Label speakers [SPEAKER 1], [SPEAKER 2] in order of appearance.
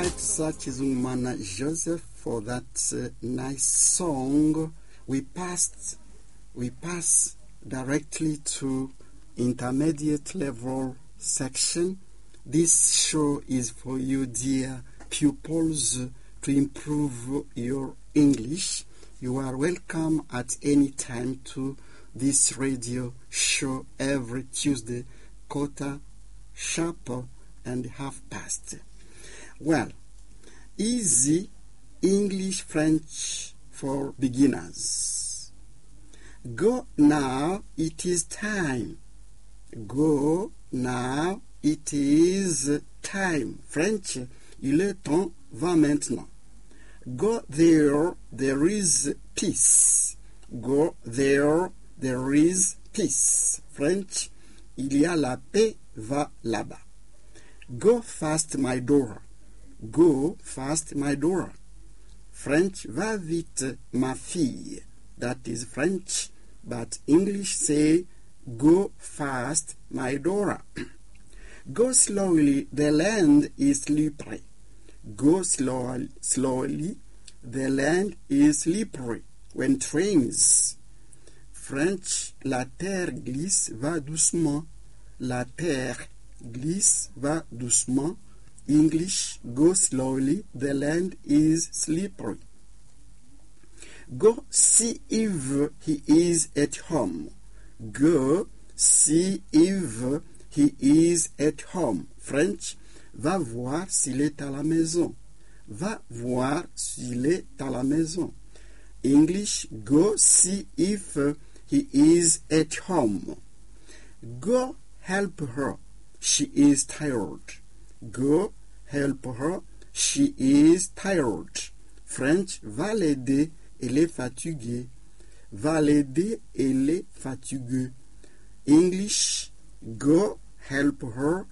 [SPEAKER 1] right, such is Umana Joseph for that nice song. We pass directly to intermediate level section. This show is for you, dear pupils, to improve your English. You are welcome at any time to this radio show every Tuesday, quarter, sharp, and half past. Well, easy English French for beginners. Go now, it is time. Go now, it is time. French, il est temps, va maintenant. Go there, there is peace. Go there, there is peace. French, il y a la paix, va là-bas. Go fast, my daughter. Go fast, my daughter. French, va vite, ma fille. That is French, but English say, go fast, my daughter. Go slowly, the land is slippery. Go slowly, the land is slippery. When trains. French, la terre glisse, va doucement. La terre glisse, va doucement. English, go slowly, the land is slippery. Go see if he is at home. Go see if he is at home. French, va voir s'il est à la maison. Va voir s'il est à la maison. English, go see if he is at home. Go help her. She is tired. Go help her. She is tired. French, va l'aider, elle est fatiguée. Va l'aider, elle est fatiguée. English, go help her.